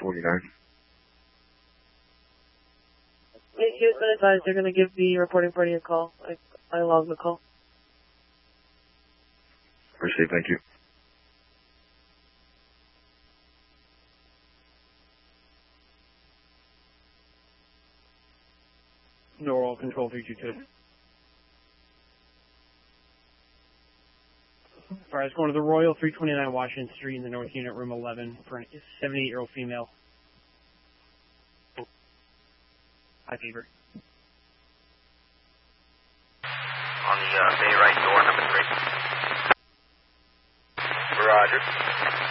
349. He was been advised they're going to give the reporting party a call. I logged the call. Received, thank you. Norwell Control 322. Alright, it's going to the Royal 329 Washington Street in the North Unit, room 11, for a 78-year-old female. High fever. On the bay right door, number 3. Roger.